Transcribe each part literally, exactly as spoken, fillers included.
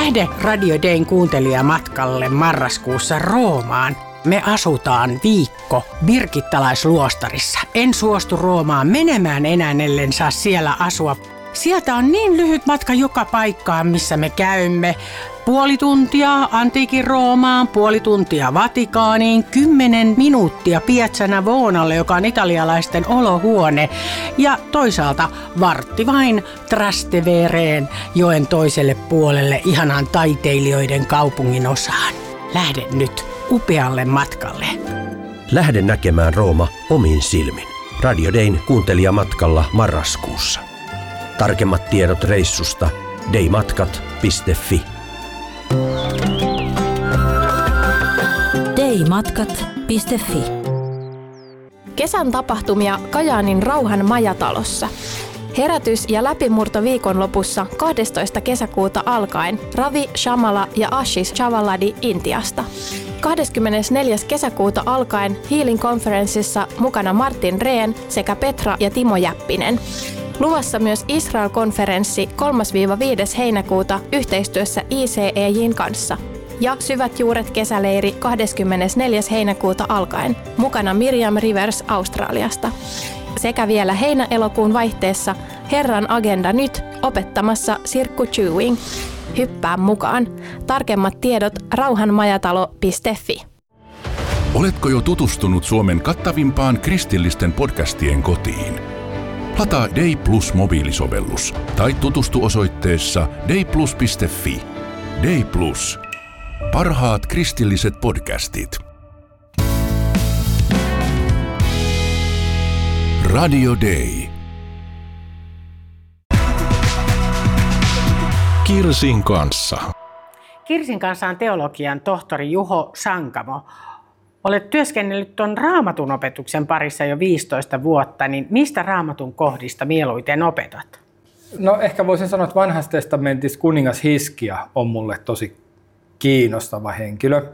Lähde Radio Dayn kuuntelijamatkalle marraskuussa Roomaan. Me asutaan viikko birgittalaisluostarissa. En suostu Roomaan menemään enää, ellen saa siellä asua. Sieltä on niin lyhyt matka joka paikkaan, missä me käymme. Puoli tuntia antiikin Roomaan, puoli tuntia Vatikaaniin, kymmenen minuuttia Piazza Navonalle, joka on italialaisten olohuone. Ja toisaalta vartti vain Trastevereen, joen toiselle puolelle, ihanan taiteilijoiden kaupungin osaan. Lähde nyt upealle matkalle. Lähde näkemään Rooma omin silmin. Radio Dayn kuuntelijamatkalla marraskuussa. Tarkemmat tiedot reissusta daymatkat piste fi. daymatkat piste fi. Kesän tapahtumia Kajaanin Rauhan majatalossa. Herätys- ja läpimurto viikonlopussa kahdestoista kesäkuuta alkaen Ravi Shamala ja Ashish Chavaladi Intiasta. kahdeskymmenesneljäs kesäkuuta alkaen Healing Conferenceissa mukana Martin Rehn sekä Petra ja Timo Jäppinen. Luvassa myös Israel-konferenssi kolmas–viides heinäkuuta yhteistyössä I C E J:n kanssa. Ja Syvät juuret kesäleiri kahdeskymmenesneljäs heinäkuuta alkaen, mukana Miriam Rivers Australiasta. Sekä vielä heinä-elokuun vaihteessa Herran agenda nyt opettamassa Sirkku Chewing. Hyppää mukaan. Tarkemmat tiedot rauhanmajatalo piste fi. Oletko jo tutustunut Suomen kattavimpaan kristillisten podcastien kotiin? Lataa Day Plus mobiilisovellus tai tutustu osoitteessa dayplus piste fi. Day Plus. Parhaat kristilliset podcastit. Radio Day. Kirsin kanssa. Kirsin kanssa on teologian tohtori Juho Sankamo. Olet työskennellyt tuon raamatun opetuksen parissa jo viisitoista vuotta, niin mistä raamatun kohdista mieluiten opetat? No ehkä voisin sanoa, että vanhassa testamentissa kuningas Hiskia on mulle tosi kiinnostava henkilö.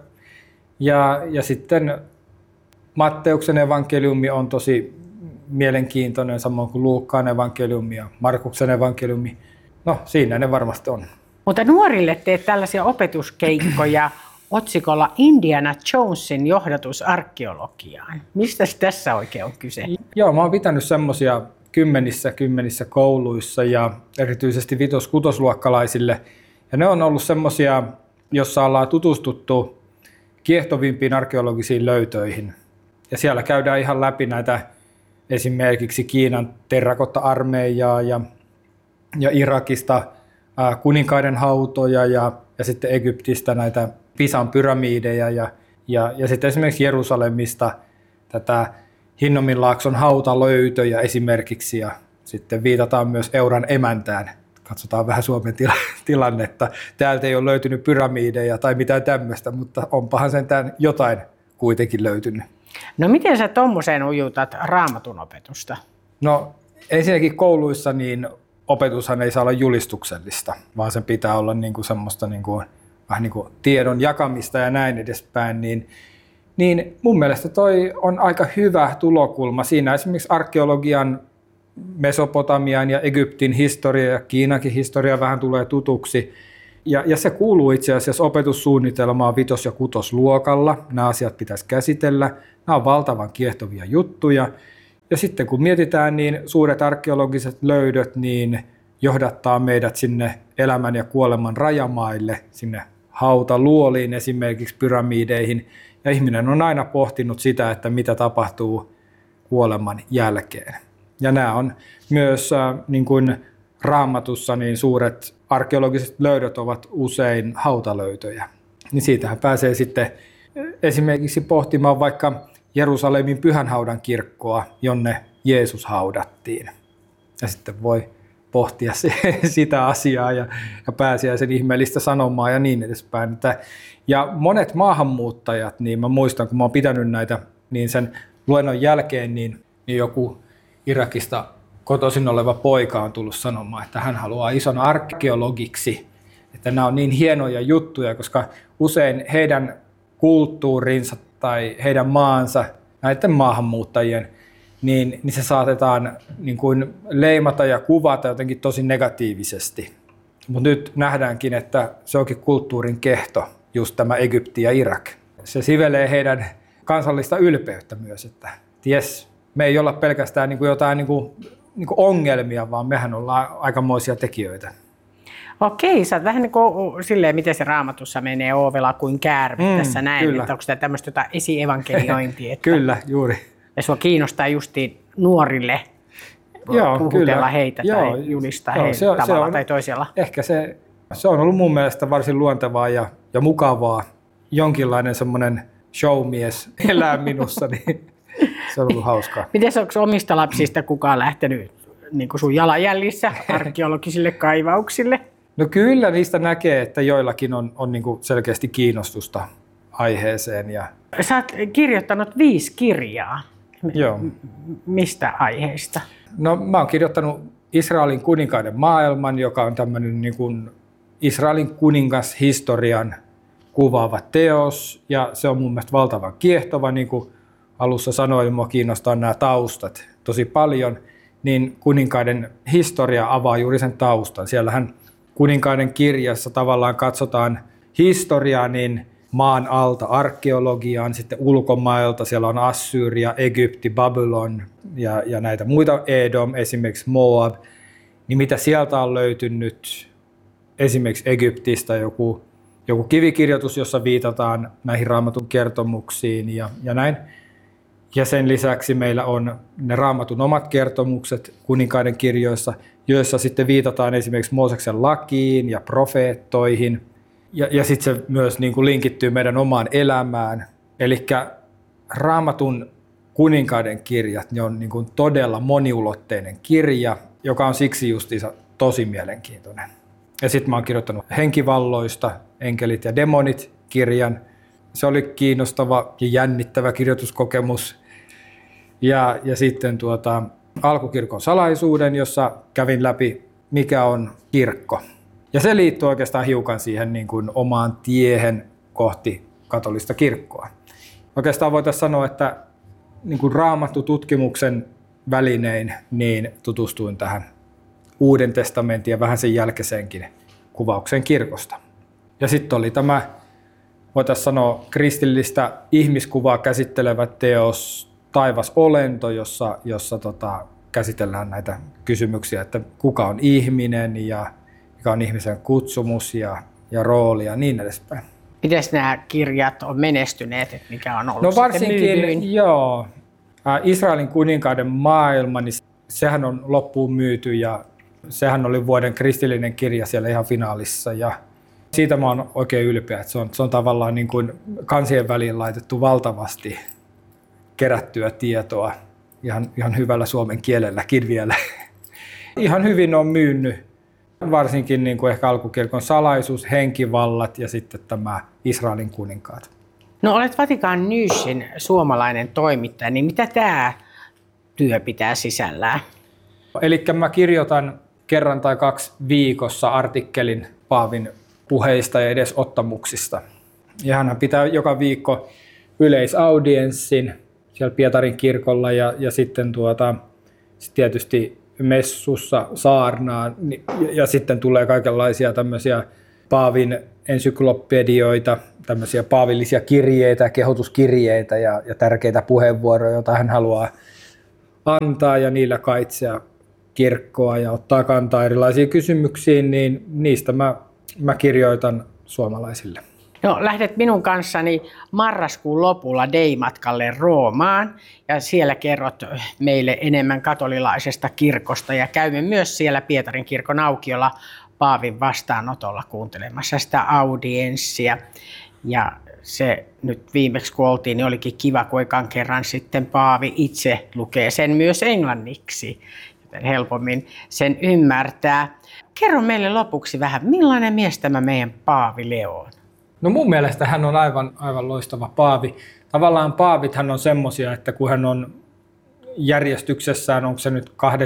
Ja, ja sitten Matteuksen evankeliumi on tosi mielenkiintoinen, samoin kuin Luukkaan evankeliumi ja Markuksen evankeliumi. No siinä ne varmasti on. Mutta nuorille teet tällaisia opetuskeikkoja otsikolla Indiana Jonesin johdatus arkeologiaan. Mistä tässä oikein on kyse? Joo, mä oon pitänyt semmoisia kymmenissä kymmenissä kouluissa ja erityisesti vitos-kutosluokkalaisille. Ja ne on ollut semmoisia, jossa ollaan tutustuttu kiehtovimpiin arkeologisiin löytöihin. Ja siellä käydään ihan läpi näitä esimerkiksi Kiinan terrakotta-armeijaa ja, ja Irakista ää, kuninkaiden hautoja ja, ja sitten Egyptistä näitä Pisan pyramideja ja, ja, ja sitten esimerkiksi Jerusalemista tätä Hinnominlaakson hautalöytöjä esimerkiksi ja sitten viitataan myös Euran emäntään. Katsotaan vähän Suomen tila- tilannetta. Täältä ei ole löytynyt pyramideja tai mitään tämmöistä, mutta onpahan sentään jotain kuitenkin löytynyt. No miten sä tommoseen ujutat raamatun opetusta? No ensinnäkin kouluissa niin opetushan ei saa olla julistuksellista, vaan sen pitää olla niin kuin semmoista niin kuin, vähän niin kuin tiedon jakamista ja näin edespäin. Niin, niin mun mielestä toi on aika hyvä tulokulma. Siinä esimerkiksi arkeologian, Mesopotamian ja Egyptin historia ja Kiinakin historia vähän tulee tutuksi. Ja, ja se kuuluu itse asiassa opetussuunnitelmaan vitos- ja kutosluokalla. Nämä asiat pitäisi käsitellä. Nämä on valtavan kiehtovia juttuja. Ja sitten kun mietitään, niin suuret arkeologiset löydöt niin johdattaa meidät sinne elämän ja kuoleman rajamaille, sinne hautaluoliin esimerkiksi pyramideihin. Ja ihminen on aina pohtinut sitä, että mitä tapahtuu kuoleman jälkeen. Ja nämä on myös äh, niin kuin Raamatussa niin suuret arkeologiset löydöt ovat usein hautalöytöjä. Niin siitähän pääsee sitten esimerkiksi pohtimaan vaikka Jerusalemin pyhänhaudan kirkkoa, jonne Jeesus haudattiin. Ja sitten voi pohtia se, sitä asiaa ja, ja pääsiäisen ihmeellistä sanomaa ja niin edespäin. Ja monet maahanmuuttajat, niin mä muistan, kun mä oon pitänyt näitä, niin sen luennon jälkeen niin, niin joku Irakista kotoisin oleva poika on tullut sanomaan, että hän haluaa isona arkeologiksi. Että nämä on niin hienoja juttuja, koska usein heidän kulttuurinsa tai heidän maansa, näiden maahanmuuttajien, niin, niin se saatetaan niin kuin leimata ja kuvata jotenkin tosi negatiivisesti. Mutta nyt nähdäänkin, että se onkin kulttuurin kehto, just tämä Egypti ja Irak. Se sivelee heidän kansallista ylpeyttä myös, että ties, me ei olla pelkästään niin kuin jotain niin kuin, niin kuin ongelmia, vaan mehän ollaan aikamoisia tekijöitä. Okei, sä oot vähän niin kuin silleen, miten se Raamatussa menee oovela kuin käärme mm, tässä näin, kyllä. Että onko tämä tämmöistä jotain esievankeliointia? Että Kyllä, juuri. Ja sua kiinnostaa justiin nuorille Joo, puhutella kyllä. heitä Joo, tai julistaa joo, heitä se on, tavalla se on, tai toisella. Ehkä se, se on ollut mun mielestä varsin luontevaa ja, ja mukavaa. Jonkinlainen semmoinen showmies elää minussa, niin se on ollut hauskaa. Miten onko omista lapsista kukaan lähtenyt niin kuin sun jalanjäljissä arkeologisille kaivauksille? No kyllä niistä näkee, että joillakin on, on niin kuin selkeästi kiinnostusta aiheeseen. Ja... Sä oot kirjoittanut viisi kirjaa. Joo. Mistä aiheista? No mä oon kirjoittanut Israelin kuninkaiden maailman, joka on tämmöinen niin kuin Israelin kuningashistorian kuvaava teos. Ja se on mun mielestä valtavan kiehtova, niin kuin alussa sanoin, mua kiinnostaa nämä taustat tosi paljon. Niin kuninkaiden historia avaa juuri sen taustan. Siellähän kuninkaiden kirjassa tavallaan katsotaan historiaa niin maan alta arkeologiaan, sitten ulkomailta, siellä on Assyria, Egypti, Babylon ja, ja näitä muita, Edom, esimerkiksi Moab, niin mitä sieltä on löytynyt, esimerkiksi Egyptistä joku, joku kivikirjoitus, jossa viitataan näihin Raamatun kertomuksiin ja, ja näin. Ja sen lisäksi meillä on ne Raamatun omat kertomukset kuninkaiden kirjoissa, joissa sitten viitataan esimerkiksi Mooseksen lakiin ja profeettoihin. Ja, ja sitten se myös niin kuin linkittyy meidän omaan elämään. Eli Raamatun kuninkaiden kirjat, ne on niin kuin todella moniulotteinen kirja, joka on siksi justiinsa tosi mielenkiintoinen. Ja sitten mä oon kirjoittanut Henkivalloista, Enkelit ja demonit -kirjan. Se oli kiinnostava ja jännittävä kirjoituskokemus. Ja, ja sitten tuota, Alkukirkon salaisuuden, jossa kävin läpi, mikä on kirkko. Ja se liittyy oikeastaan hiukan siihen niin kuin omaan tiehen kohti katolista kirkkoa. Oikeastaan voitaisiin sanoa, että niin kuin Raamattu-tutkimuksen välinein niin tutustuin tähän Uuden testamentin ja vähän sen jälkeisenkin kuvauksen kirkosta. Ja sitten oli tämä, voitaisiin sanoa, kristillistä ihmiskuvaa käsittelevä teos Taivas olento, jossa, jossa tota, käsitellään näitä kysymyksiä, että kuka on ihminen ja mikä on ihmisen kutsumus ja, ja rooli ja niin edespäin. Miten nämä kirjat on menestyneet, että mikä on ollut no sitten varsinkin, myydyin? Joo. Israelin kuninkaiden maailma, niin sehän on loppuun myyty ja sehän oli vuoden kristillinen kirja siellä ihan finaalissa. Ja siitä mä oon oikein ylpeä, että se on, se on tavallaan niin kuin kansien väliin laitettu valtavasti kerättyä tietoa ihan, ihan hyvällä suomen kielelläkin vielä. Ihan hyvin on myynyt, varsinkin niin kuin ehkä Alkukirkon salaisuus, Henkivallat ja sitten tämä Israelin kuninkaat. No olet Vatikan Newsin suomalainen toimittaja, niin mitä tämä työ pitää sisällään? Eli mä kirjoitan kerran tai kaksi viikossa artikkelin Paavin puheista ja edesottamuksista. Ja hän pitää joka viikko yleisaudienssin siellä Pietarin kirkolla ja, ja sitten tuota, sit tietysti messussa saarnaan ja, ja sitten tulee kaikenlaisia tämmöisiä Paavin ensyklopedioita, tämmöisiä paavillisia kirjeitä, kehotuskirjeitä ja, ja tärkeitä puheenvuoroja, joita hän haluaa antaa ja niillä kaitsea kirkkoa ja ottaa kantaa erilaisiin kysymyksiin, niin niistä mä, mä kirjoitan suomalaisille. No, lähdet minun kanssani marraskuun lopulla Dei-matkalle Roomaan ja siellä kerrot meille enemmän katolilaisesta kirkosta ja käymme myös siellä Pietarin kirkon aukiolla Paavin vastaanotolla kuuntelemassa sitä audienssia. Ja se nyt viimeksi kun oltiin, niin olikin kiva, kun ekan kerran sitten Paavi itse lukee sen myös englanniksi, joten helpommin sen ymmärtää. Kerro meille lopuksi vähän, millainen mies tämä meidän Paavi Leo on? No mun mielestä hän on aivan, aivan loistava paavi. Tavallaan paavithan on semmoisia, että kun hän on järjestyksessään, onko se nyt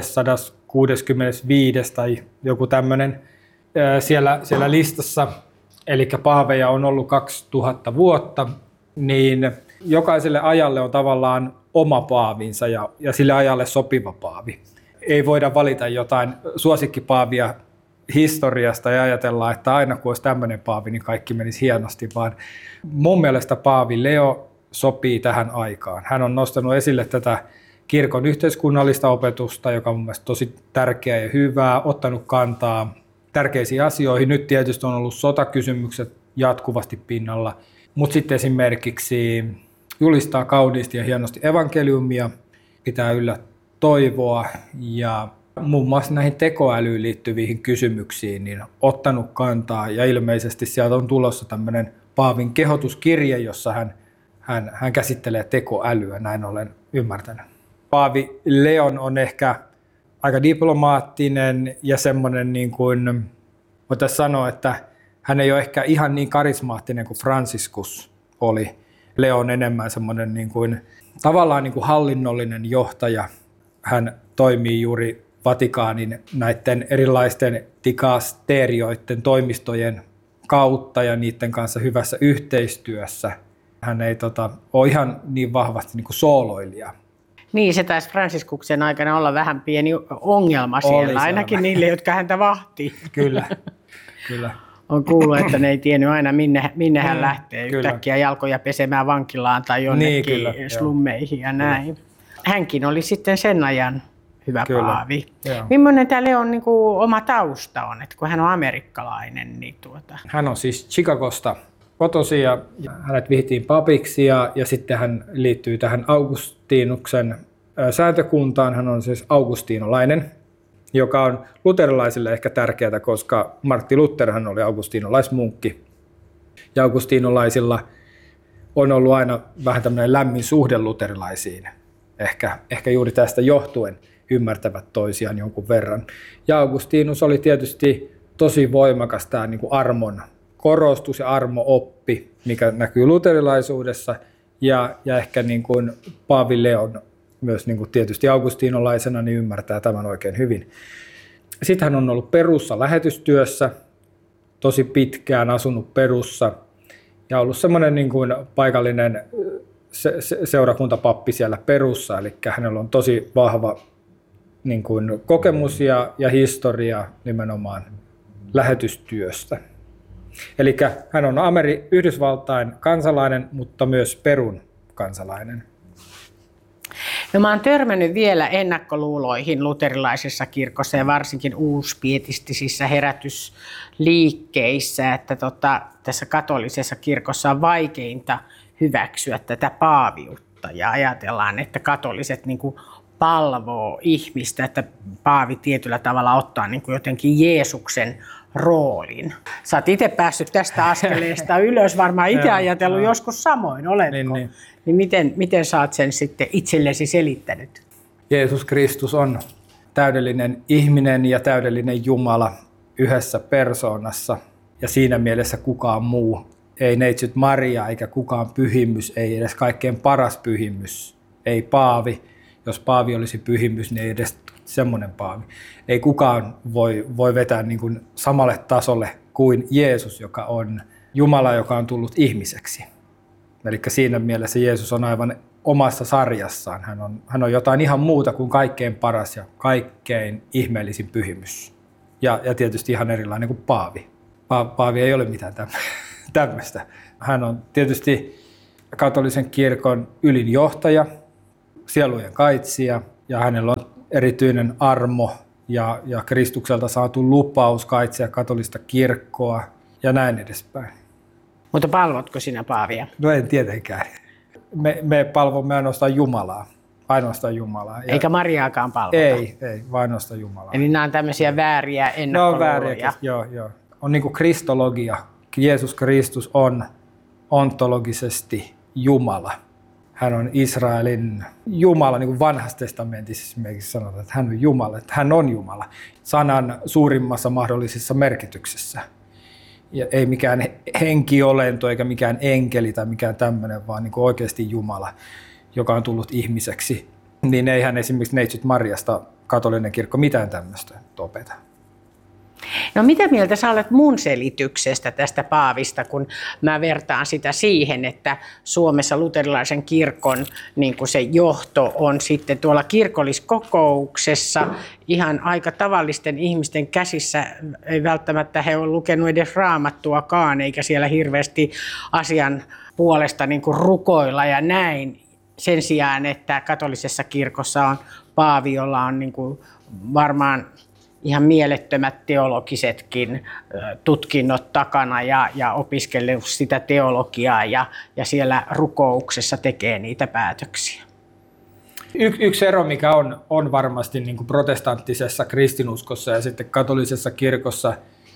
kaksisataakuusikymmentäviisi tai joku tämmöinen siellä, siellä listassa, eli paaveja on ollut kaksituhatta vuotta, niin jokaiselle ajalle on tavallaan oma paavinsa ja, ja sille ajalle sopiva paavi. Ei voida valita jotain suosikkipaavia historiasta ja ajatellaan, että aina kun olisi tämmöinen paavi, niin kaikki menisi hienosti, vaan mun mielestä paavi Leo sopii tähän aikaan. Hän on nostanut esille tätä kirkon yhteiskunnallista opetusta, joka on mun mielestä tosi tärkeää ja hyvää, ottanut kantaa tärkeisiin asioihin. Nyt tietysti on ollut sotakysymykset jatkuvasti pinnalla, mutta sitten esimerkiksi julistaa kauniisti ja hienosti evankeliumia, pitää yllä toivoa ja muun muassa näihin tekoälyyn liittyviin kysymyksiin niin ottanut kantaa ja ilmeisesti sieltä on tulossa tämmöinen paavin kehotuskirje, jossa hän, hän, hän käsittelee tekoälyä, näin olen ymmärtänyt. Paavi Leon on ehkä aika diplomaattinen ja semmoinen, niin kuin voitaisiin sanoa, että hän ei ole ehkä ihan niin karismaattinen kuin Franciscus oli. Leo on enemmän semmoinen niin kuin, tavallaan niin kuin hallinnollinen johtaja. Hän toimii juuri Vatikaanin näiden erilaisten dikasterioiden toimistojen kautta ja niiden kanssa hyvässä yhteistyössä. Hän ei tota, ole ihan niin vahvasti niin kuin sooloilija. Niin, se taisi Franciscuksen aikana olla vähän pieni ongelma siellä, ainakin niille, jotka häntä vahtii. Kyllä, kyllä. On kuullut, että ne ei tiennyt aina, minne, minne hän lähtee kyllä. Yhtäkkiä jalkoja pesemään vankilaan tai jonnekin niin, kyllä, slummeihin ja näin. Kyllä. Hänkin oli sitten sen ajan hyvä kyllä. paavi. Joo. Millainen tämä Leon niin kuin oma tausta on, että kun hän on amerikkalainen? Niin tuota... Hän on siis Chicagosta kotoisin ja hänet vihittiin papiksi ja, ja sitten hän liittyy tähän Augustinuksen sääntökuntaan. Hän on siis augustinolainen, joka on luterilaisille ehkä tärkeää, koska Martti Lutherhan oli augustinolaismunkki. Ja augustinolaisilla on ollut aina vähän tämmöinen lämmin suhde luterilaisiin. Ehkä, ehkä juuri tästä johtuen ymmärtävät toisiaan jonkun verran. Ja Augustinus oli tietysti tosi voimakas tämä niin kuin armon korostus ja armo-oppi, mikä näkyy luterilaisuudessa. Ja, ja ehkä niin kuin Paavi Leon myös niin kuin tietysti augustinolaisena niin ymmärtää tämän oikein hyvin. Sitten hän on ollut Perussa lähetystyössä, tosi pitkään asunut Perussa ja ollut semmoinen niin kuin paikallinen se, se, seurakuntapappi siellä Perussa, eli hänellä on tosi vahva niin kuin kokemus ja, ja historia nimenomaan lähetystyöstä. Eli hän on Ameri, Yhdysvaltain kansalainen, mutta myös Perun kansalainen. No, mä oon törmännyt vielä ennakkoluuloihin luterilaisessa kirkossa ja varsinkin uuspietistisissä herätysliikkeissä, että tota, tässä katolisessa kirkossa on vaikeinta hyväksyä tätä paaviutta ja ajatellaan, että katoliset niin kuin palvoo ihmistä, että paavi tietyllä tavalla ottaa niin kuin jotenkin Jeesuksen roolin. Sä oot itse päässyt tästä askeleesta ylös, varmaan itse ajatellut joskus samoin, oletko? Niin, niin. niin miten, miten sä oot sen sitten itsellesi selittänyt? Jeesus Kristus on täydellinen ihminen ja täydellinen Jumala yhdessä persoonassa. Ja siinä mielessä kukaan muu, ei neitsyt Maria eikä kukaan pyhimys, ei edes kaikkein paras pyhimys, ei paavi. Jos paavi olisi pyhimys, niin ei edes semmoinen paavi. Ei kukaan voi, voi vetää niin kuin samalle tasolle kuin Jeesus, joka on Jumala, joka on tullut ihmiseksi. Eli siinä mielessä Jeesus on aivan omassa sarjassaan. Hän on, hän on jotain ihan muuta kuin kaikkein paras ja kaikkein ihmeellisin pyhimys. Ja, ja tietysti ihan erilainen kuin paavi. Pa, paavi ei ole mitään tämmöistä. Hän on tietysti katolisen kirkon ylin johtaja, sielujen kaitsija, ja hänellä on erityinen armo ja, ja Kristukselta saatu lupaus kaitsia katolista kirkkoa ja näin edespäin. Mutta palvotko sinä paavia? No en tietenkään. Me, me palvomme ainoastaan Jumalaa. Ainoastaan Jumalaa. Ja eikä Mariaakaan palvota? Ei, ei, vaan ainoastaan Jumalaa. Eli nämä on tämmöisiä vääriä ennakkoluuloja? No vääriä, joo, joo. On niin kuin kristologia. Jeesus Kristus on ontologisesti Jumala. Hän on Israelin Jumala, niin kuin vanhassa testamentissa esimerkiksi sanotaan, että hän on Jumala, että hän on Jumala, sanan suurimmassa mahdollisessa merkityksessä. Ja ei mikään henkiolento eikä mikään enkeli tai mikään tämmöinen, vaan niin kuin oikeasti Jumala, joka on tullut ihmiseksi. Niin eihän esimerkiksi neitsyt Mariasta katolinen kirkko mitään tämmöistä opeta. No mitä mieltä sä olet mun selityksestä tästä paavista, kun mä vertaan sitä siihen, että Suomessa luterilaisen kirkon niin kuin se johto on sitten tuolla kirkolliskokouksessa ihan aika tavallisten ihmisten käsissä. Ei välttämättä he ole lukenut edes raamattuakaan, eikä siellä hirveästi asian puolesta niin kuin rukoilla ja näin. Sen sijaan, että katolisessa kirkossa on paavi, jolla on niin kuin varmaan ihan mielettömät teologisetkin tutkinnot takana ja, ja opiskellut sitä teologiaa ja, ja siellä rukouksessa tekee niitä päätöksiä. Y- yksi ero, mikä on, on varmasti niin kuin protestanttisessa kristinuskossa ja sitten katolisessa kirkossa,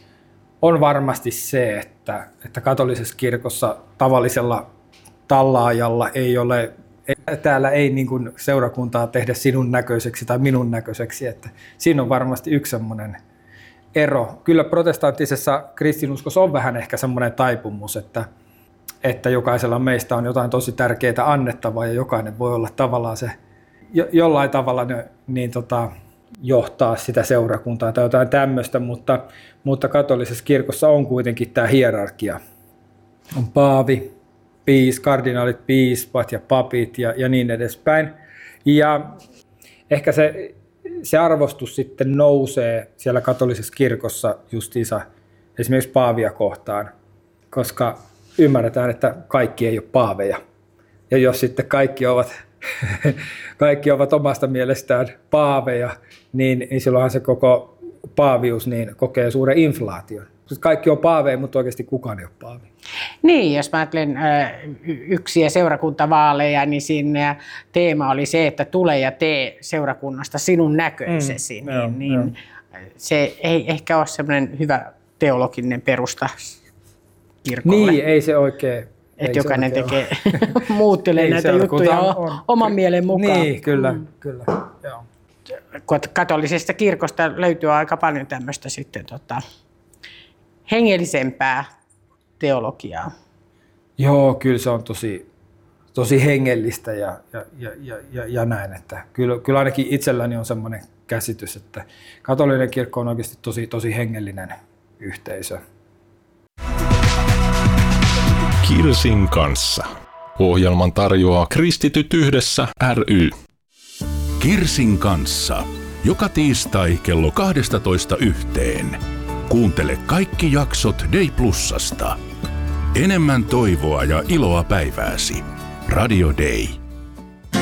on varmasti se, että, että katolisessa kirkossa tavallisella tallaajalla ei ole, täällä ei niin kuin seurakuntaa tehdä sinun näköiseksi tai minun näköiseksi, että siinä on varmasti yksi semmoinen ero. Kyllä protestanttisessa kristinuskossa on vähän ehkä semmoinen taipumus, että, että jokaisella meistä on jotain tosi tärkeää annettavaa ja jokainen voi olla tavallaan se, jo, jollain tavalla ne, niin tota, johtaa sitä seurakuntaa tai jotain tämmöistä, mutta, mutta katolisessa kirkossa on kuitenkin tämä hierarkia. On paavi, piis, kardinaalit, piispat ja papit ja, ja niin edespäin. Ja ehkä se, se arvostus sitten nousee siellä katolisessa kirkossa justiinsa esimerkiksi paavia kohtaan, koska ymmärretään, että kaikki ei ole paaveja. Ja jos sitten kaikki ovat, kaikki ovat omasta mielestään paaveja, niin, niin silloinhan se koko paavius niin kokee suuren inflaation. Kaikki on paaveja, mutta oikeasti kukaan ei ole paavi. Niin, jos mä ajattelen yksiä seurakuntavaaleja, niin siinä teema oli se, että tule ja tee seurakunnasta sinun näköisesi. Mm, niin, joo, niin joo. Se ei ehkä ole semmoinen hyvä teologinen perusta kirkolle. Niin, ei se oikein. Että jokainen tekee, muuttelee näitä juttuja on, on, oman mielen mukaan. Niin, kyllä. Mm. kyllä joo. Katolisesta kirkosta löytyy aika paljon tämmöistä sitten tota, hengellisempää teologiaa. Joo, kyllä se on tosi, tosi hengellistä ja, ja, ja, ja, ja näin. Että kyllä, kyllä ainakin itselläni on semmoinen käsitys, että katolinen kirkko on oikeasti tosi, tosi hengellinen yhteisö. Kirsin kanssa. Ohjelman tarjoaa Kristityt yhdessä ry. Kirsin kanssa. Joka tiistai kello kaksitoista yhteen. Kuuntele kaikki jaksot Day Plusasta. Enemmän toivoa ja iloa päivääsi. Radio Day.